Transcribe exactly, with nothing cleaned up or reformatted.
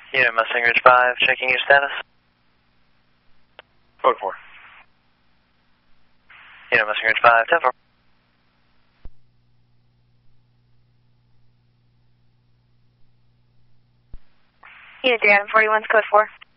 Unit Mustang Ridge five, checking your status. Code four. Unit Mustang Ridge five, ten four. Unit three, Adam forty-one, code four.